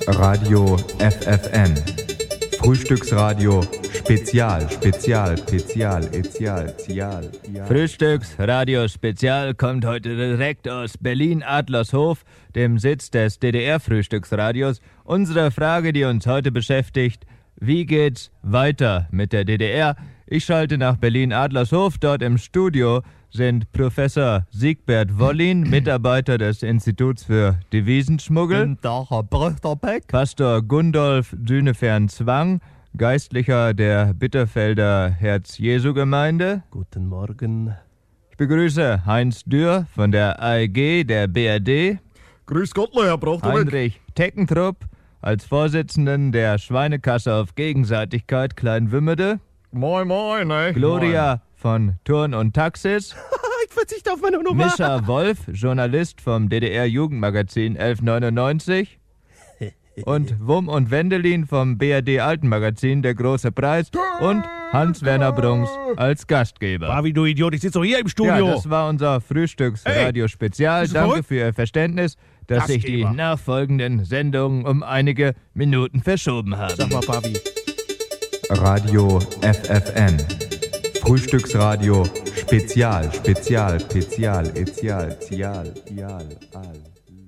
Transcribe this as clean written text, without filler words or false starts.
Radio FFN. Frühstücksradio Spezial. Frühstücksradio Spezial kommt heute direkt aus Berlin-Adlershof, dem Sitz des DDR-Frühstücksradios. Unsere Frage, die uns heute beschäftigt: Wie geht's weiter mit der DDR? Ich schalte nach Berlin-Adlershof. Dort im Studio sind Professor Siegbert Wollin, Mitarbeiter des Instituts für Devisenschmuggel, Pastor Gundolf Dünefern-Zwang, Geistlicher der Bitterfelder Herz-Jesu-Gemeinde. Guten Morgen. Ich begrüße Heinz Dürr von der AEG der BRD. Grüß Gott, Herr Brochterbeck. Heinrich Teckentrupp als Vorsitzenden der Schweinekasse auf Gegenseitigkeit Kleinwümmede. Moin, moin, ey. Gloria von Turn und Taxis. Ich verzichte auf meine Nummer. Mischa Wolf, Journalist vom DDR-Jugendmagazin 1199. Und Wum und Wendelin vom BRD-Altenmagazin Der Große Preis. Und Hans-Werner Brunks als Gastgeber. Bavi, du Idiot, ich sitze doch hier im Studio. Ja, das war unser Frühstücksradio-Spezial. Danke verrückt? für Ihr Verständnis, dass sich die Gastgeber. nachfolgenden Sendungen um einige Minuten verschoben haben. Sag mal, Bavi. Radio FFN. Frühstücksradio Spezial.